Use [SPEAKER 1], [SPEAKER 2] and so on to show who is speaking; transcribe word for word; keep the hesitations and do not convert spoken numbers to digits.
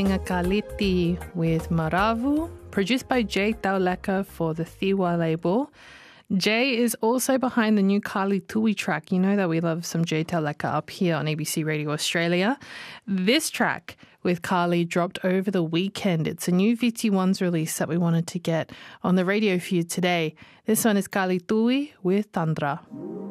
[SPEAKER 1] Kaliti with Maravu, produced by Jay Tauleka for the Thiwa label. Jay is also behind the new Kali Tui track. You know that we love some Jay Tauleka up here on A B C Radio Australia. This track with Kali dropped over the weekend. It's a new V T one's release that we wanted to get on the radio for you today. This one is Kali Tui with Tandra.